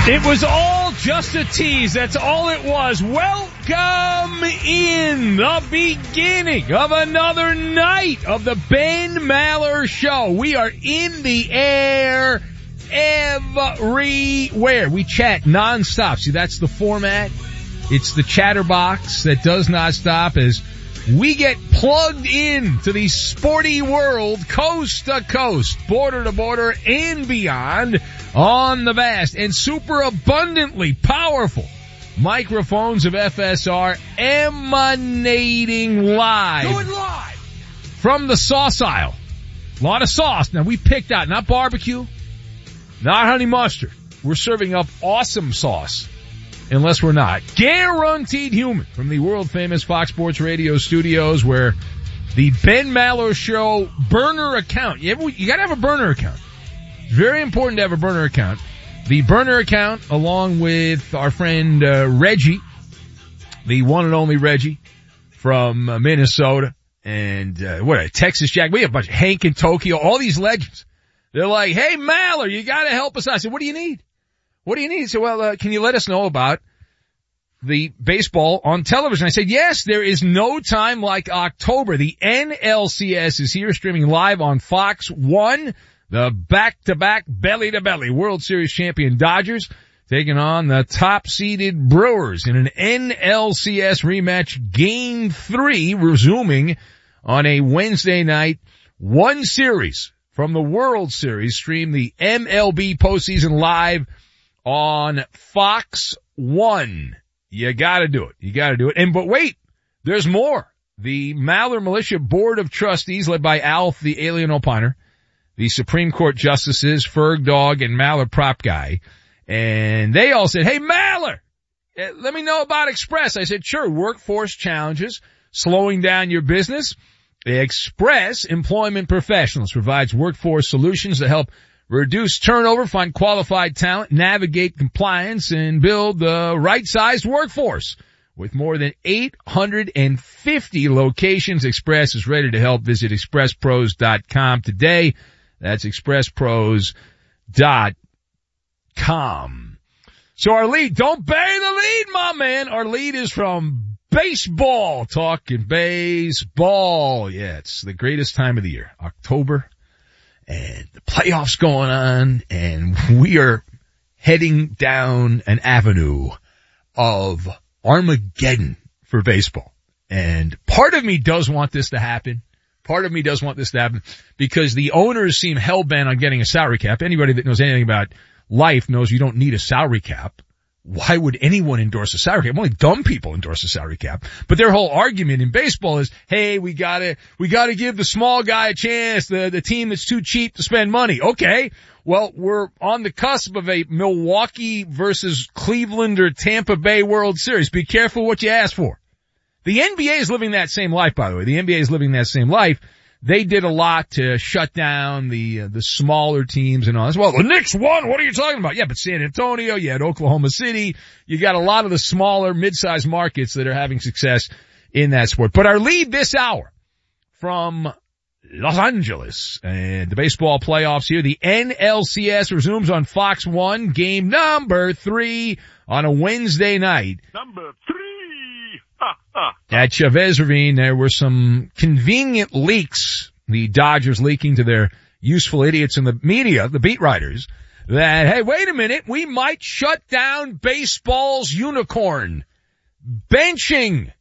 It was all just a tease. That's all it was. Welcome in the beginning of another night of the Ben Maller Show. We are in the air everywhere. We chat nonstop. See, that's the format. It's the chatterbox that does not stop as we get plugged in to the sporty world, coast to coast, border to border, and beyond on the vast and super abundantly powerful microphones of FSR emanating live. Do it live! From the sauce aisle. A lot of sauce. Now, we picked out not barbecue, not honey mustard. We're serving up awesome sauce. Unless we're not. Guaranteed human from the world-famous Fox Sports Radio studios where the Ben Maller Show burner account, you gotta have a burner account. It's very important to have a burner account. The burner account, along with our friend Reggie, the one and only Reggie from Minnesota, and Texas Jack. We have a bunch of Hank and Tokyo, all these legends. They're like, hey, Maller, you gotta help us out. I said, what do you need? What do you need? So, well, can you let us know about the baseball on television? I said, yes, there is no time like October. The NLCS is here streaming live on Fox 1. The back-to-back belly-to-belly World Series champion Dodgers taking on the top-seeded Brewers in an NLCS rematch. Game 3 resuming on a Wednesday night. One series from the World Series stream the MLB postseason live on Fox 1. You gotta do it. You gotta do it. But wait, there's more. The Maller Militia Board of Trustees, led by Alf, the alien opiner, the Supreme Court Justices, Ferg Dog, and Maller Prop Guy, and they all said, hey, Maller, let me know about Express. I said, sure, workforce challenges, slowing down your business. Express Employment Professionals provides workforce solutions that help reduce turnover, find qualified talent, navigate compliance, and build the right-sized workforce. With more than 850 locations, Express is ready to help. Visit expresspros.com today. That's expresspros.com. So our lead, don't bury the lead, my man. Our lead is from baseball, talking baseball. Yeah, it's the greatest time of the year, October. And the playoffs going on, and we are heading down an avenue of Armageddon for baseball. And part of me does want this to happen. Part of me does want this to happen because the owners seem hell-bent on getting a salary cap. Anybody that knows anything about life knows you don't need a salary cap. Why would anyone endorse a salary cap? Only dumb people endorse a salary cap. But their whole argument in baseball is, hey, we gotta give the small guy a chance, the team that's too cheap to spend money. Okay. Well, we're on the cusp of a Milwaukee versus Cleveland or Tampa Bay World Series. Be careful what you ask for. The NBA is living that same life, by the way. The NBA is living that same life. They did a lot to shut down the smaller teams and all this. Well, the Knicks won. What are you talking about? Yeah, but San Antonio, you had Oklahoma City. You got a lot of the smaller, mid-sized markets that are having success in that sport. But our lead this hour from Los Angeles and the baseball playoffs here. The NLCS resumes on Fox 1. Game number 3 on a Wednesday night. Number 3. At Chavez Ravine, there were some convenient leaks, the Dodgers leaking to their useful idiots in the media, the beat writers, that, hey, wait a minute, we might shut down baseball's unicorn. Benching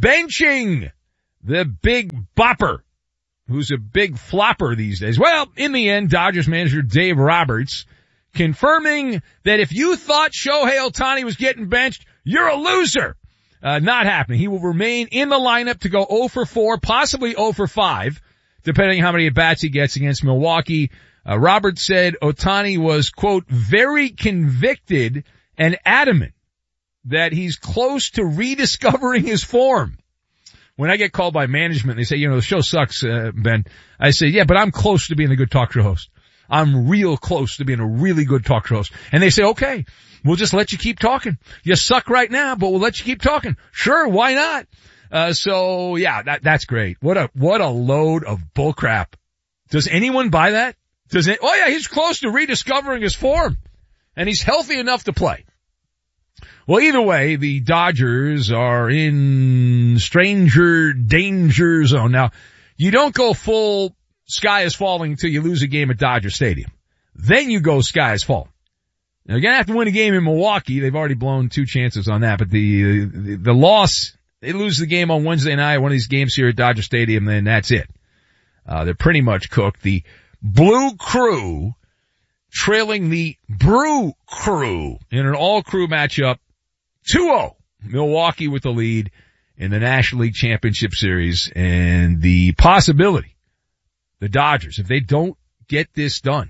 the big bopper, who's a big flopper these days. Well, in the end, Dodgers manager Dave Roberts confirming that if you thought Shohei Ohtani was getting benched, you're a loser. Not happening. He will remain in the lineup to go 0 for 4, possibly 0 for 5, depending on how many at-bats he gets against Milwaukee. Roberts said Ohtani was, quote, very convicted and adamant that he's close to rediscovering his form. When I get called by management, they say, the show sucks, Ben. I say, yeah, but I'm close to being a good talk show host. I'm real close to being a really good talk show host. And they say, okay, we'll just let you keep talking. You suck right now, but we'll let you keep talking. Sure, why not? So yeah, that's great. What a load of bullcrap. Does anyone buy that? Oh yeah, he's close to rediscovering his form. and he's healthy enough to play. Well, either way, the Dodgers are in stranger danger zone. Now, you don't go full sky is falling until you lose a game at Dodger Stadium. Then you go sky is falling. Now, you're going to have to win a game in Milwaukee. They've already blown 2 chances on that, but the loss, they lose the game on Wednesday night, one of these games here at Dodger Stadium, then that's it. They're pretty much cooked. The Blue Crew trailing the Brew Crew in an all-crew matchup, 2-0. Milwaukee with the lead in the National League Championship Series, and the possibility, the Dodgers, if they don't get this done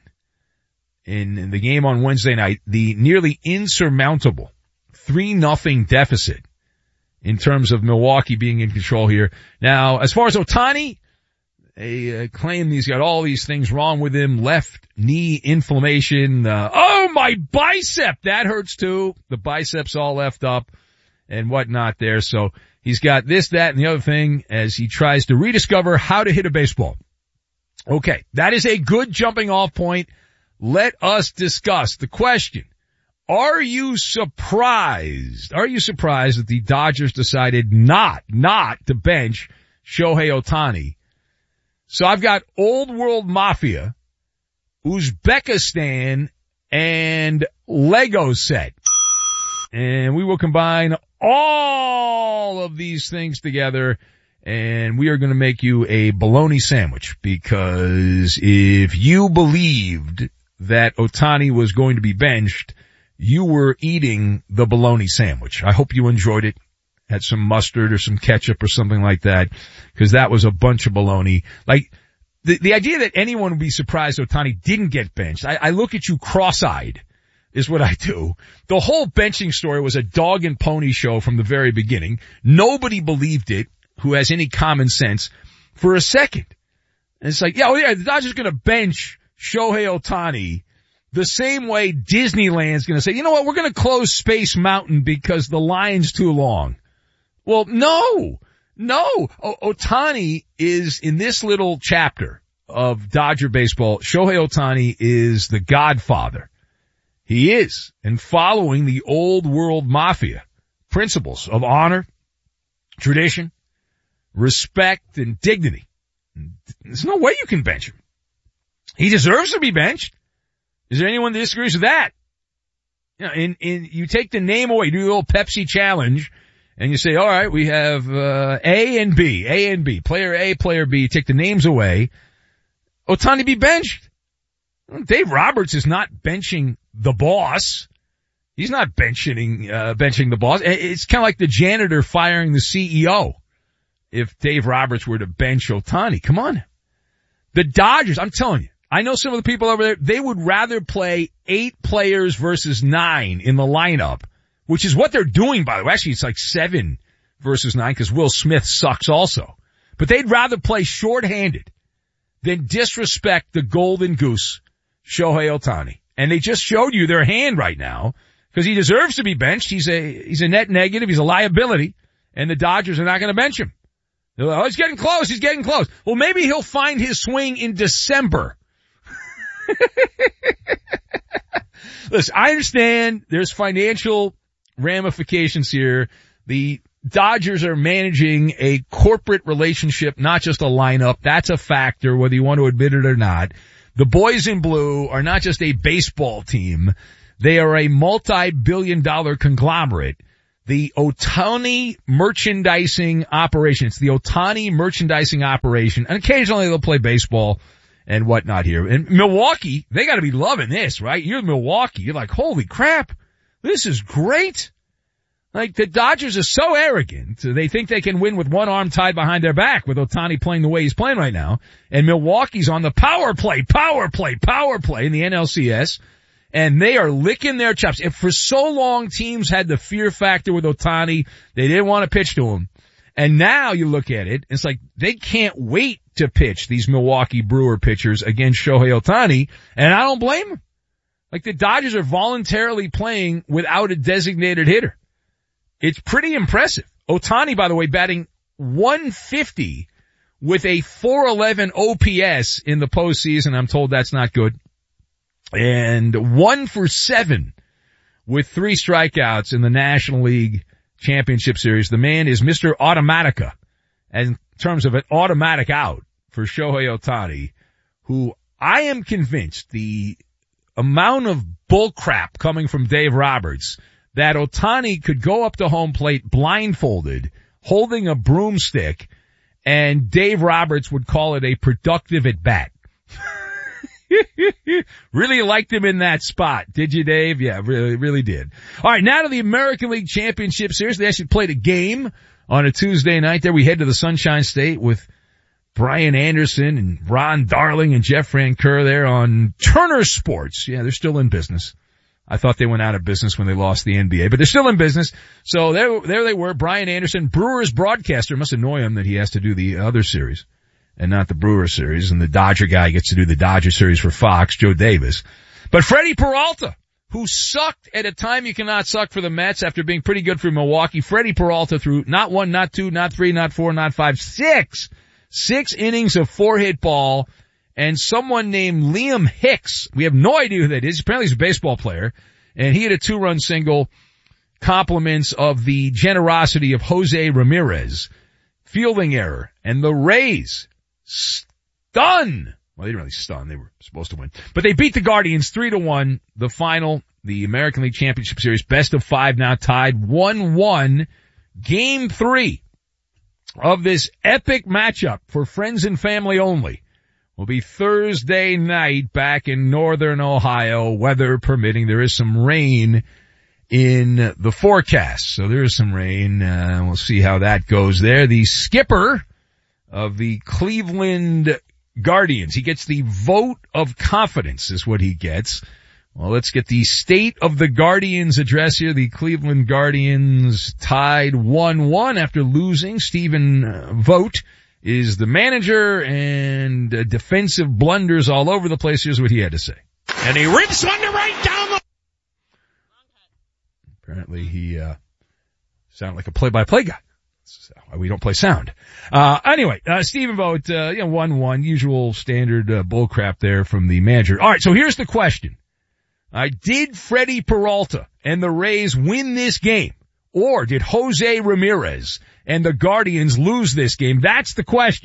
in the game on Wednesday night, the nearly insurmountable 3-0 deficit in terms of Milwaukee being in control here. Now, as far as Ohtani, they claim he's got all these things wrong with him, left knee inflammation. Oh, my bicep, that hurts too. The bicep's all left up and whatnot there. So he's got this, that, and the other thing as he tries to rediscover how to hit a baseball. Okay, that is a good jumping off point. Let us discuss the question. Are you surprised? Are you surprised that the Dodgers decided not to bench Shohei Ohtani? So I've got Old World Mafia, Uzbekistan, and Lego set. And we will combine all of these things together, and we are going to make you a bologna sandwich, because if you believed that Ohtani was going to be benched, you were eating the bologna sandwich. I hope you enjoyed it. Had some mustard or some ketchup or something like that, because that was a bunch of bologna. Like, the idea that anyone would be surprised Ohtani didn't get benched, I look at you cross-eyed, is what I do. The whole benching story was a dog and pony show from the very beginning. Nobody believed it who has any common sense for a second. And it's like, the Dodgers going to bench Shohei Ohtani the same way Disneyland's going to say, you know what, we're going to close Space Mountain because the line's too long. Well, no. Ohtani is, in this little chapter of Dodger baseball, Shohei Ohtani is the godfather. He is. And following the Old World Mafia principles of honor, tradition, respect, and dignity. There's no way you can bench him. He deserves to be benched. Is there anyone that disagrees with that? You know, you take the name away, you do the little Pepsi challenge, and you say, all right, we have A and B, player A, player B, take the names away. Ohtani be benched. Dave Roberts is not benching the boss. He's not benching the boss. It's kind of like the janitor firing the CEO if Dave Roberts were to bench Ohtani. Come on. The Dodgers, I'm telling you, I know some of the people over there, they would rather play 8 players versus 9 in the lineup, which is what they're doing, by the way. Actually, it's like 7 versus 9 because Will Smith sucks also. But they'd rather play shorthanded than disrespect the golden goose, Shohei Ohtani. And they just showed you their hand right now because he deserves to be benched. He's a net negative. He's a liability. And the Dodgers are not going to bench him. They're like, oh, he's getting close. Well, maybe he'll find his swing in December. Listen, I understand there's financial ramifications here. The Dodgers are managing a corporate relationship, not just a lineup. That's a factor, whether you want to admit it or not. The boys in blue are not just a baseball team. They are a multi-billion-dollar conglomerate. The Ohtani merchandising operation. It's the Ohtani merchandising operation. And occasionally they'll play baseball and whatnot here. And Milwaukee, they gotta be loving this, right? You're Milwaukee. You're like, holy crap. This is great. Like, the Dodgers are so arrogant. They think they can win with one arm tied behind their back with Ohtani playing the way he's playing right now. And Milwaukee's on the power play in the NLCS. And they are licking their chops. If for so long teams had the fear factor with Ohtani, they didn't want to pitch to him. And now you look at it, it's like they can't wait to pitch these Milwaukee Brewer pitchers against Shohei Ohtani. And I don't blame them. Like, the Dodgers are voluntarily playing without a designated hitter. It's pretty impressive. Ohtani, by the way, batting 150 with a 411 OPS in the postseason. I'm told that's not good. and 1 for 7 with 3 strikeouts in the National League Championship Series. The man is Mr. Automatica in terms of an automatic out for Shohei Ohtani, who I am convinced the amount of bullcrap coming from Dave Roberts that Ohtani could go up to home plate blindfolded, holding a broomstick, and Dave Roberts would call it a productive at bat. Really liked him in that spot. Did you, Dave? Yeah, really did. All right, now to the American League Championship Series. They actually played a game on a Tuesday night there. We head to the Sunshine State with Brian Anderson and Ron Darling and Jeff Francoeur there on Turner Sports. Yeah, they're still in business. I thought they went out of business when they lost the NBA, but they're still in business. So there they were. Brian Anderson, Brewers broadcaster. Must annoy him that he has to do the other series and not the Brewer series, and the Dodger guy gets to do the Dodger series for Fox, Joe Davis. But Freddie Peralta, who sucked at a time you cannot suck for the Mets after being pretty good for Milwaukee. Freddie Peralta threw not 1, not 2, not 3, not 4, not 5, 6 innings of 4-hit ball, and someone named Liam Hicks, we have no idea who that is. Apparently he's a baseball player, and he hit a 2-run single, compliments of the generosity of Jose Ramirez. Fielding error, and the Rays stun. Well, they didn't really stun. They were supposed to win. But they beat the Guardians 3-1. The final, the American League Championship Series, best of 5 now tied 1-1. Game 3 of this epic matchup for friends and family only will be Thursday night back in northern Ohio, weather permitting. There is some rain in the forecast. So there is some rain. We'll see how that goes there. The skipper of the Cleveland Guardians, he gets the vote of confidence is what he gets. Well, let's get the State of the Guardians address here. The Cleveland Guardians tied 1-1 after losing. Stephen Vogt is the manager, and defensive blunders all over the place. Here's what he had to say. And he rips one to right down the... Apparently he sounded like a play-by-play guy. That's why we don't play sound. Anyway, Stephen Vogt, 1-1, usual standard bullcrap there from the manager. All right, so here's the question. Did Freddie Peralta and the Rays win this game? Or did Jose Ramirez and the Guardians lose this game? That's the question.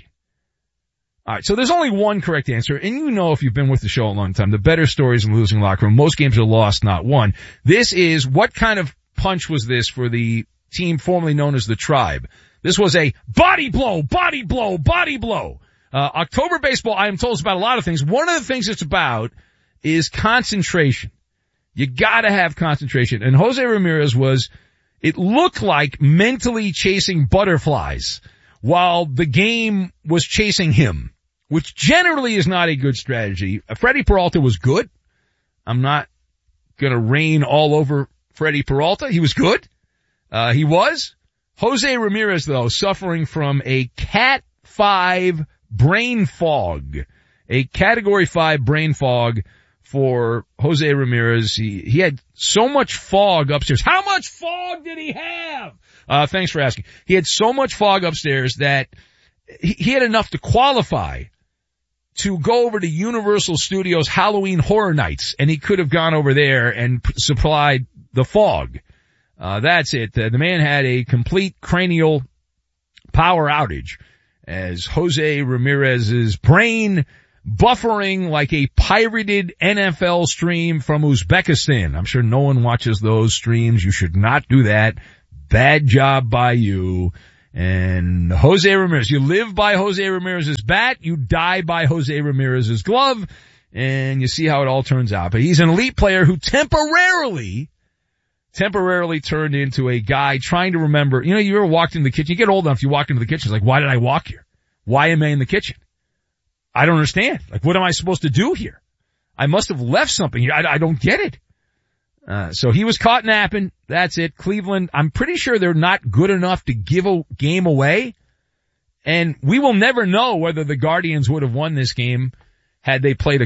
All right, so there's only one correct answer, and you know if you've been with the show a long time, the better stories in losing locker room. Most games are lost, not won. This is, what kind of punch was this for the team formerly known as the Tribe? This was a body blow, body blow, body blow. October baseball, I am told, is about a lot of things. One of the things it's about is concentration. You gotta have concentration. And Jose Ramirez was, it looked like, mentally chasing butterflies while the game was chasing him, which generally is not a good strategy. Freddie Peralta was good. I'm not gonna rain all over Freddie Peralta. He was good. He was. Jose Ramirez, though, suffering from a Cat 5 brain fog. A Category 5 brain fog for Jose Ramirez. He had so much fog upstairs. How much fog did he have? Thanks for asking. He had so much fog upstairs that he had enough to qualify to go over to Universal Studios Halloween Horror Nights, and he could have gone over there and supplied the fog. That's it. The man had a complete cranial power outage as Jose Ramirez's brain buffering like a pirated NFL stream from Uzbekistan. I'm sure no one watches those streams. You should not do that. Bad job by you. And Jose Ramirez, you live by Jose Ramirez's bat, you die by Jose Ramirez's glove, and you see how it all turns out. But he's an elite player who temporarily turned into a guy trying to remember. You know, you ever walked into the kitchen? You get old enough, you walk into the kitchen, it's like, why did I walk here? Why am I in the kitchen? I don't understand. Like, what am I supposed to do here? I must have left something here. I don't get it. So he was caught napping. That's it. Cleveland, I'm pretty sure they're not good enough to give a game away. And we will never know whether the Guardians would have won this game had they played a